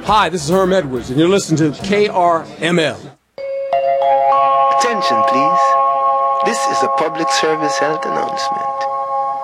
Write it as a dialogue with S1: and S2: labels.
S1: Hi, this is Herm Edwards, and you're listening to KRML.
S2: Attention, please. This is a public service health announcement.